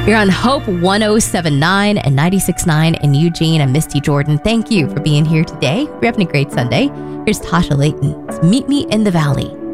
You're on Hope 107.9 and 96.9 in Eugene. And Misty Jordan, thank you for being here today. We're having a great Sunday. Here's Tasha Layton. It's Meet Me in the Valley.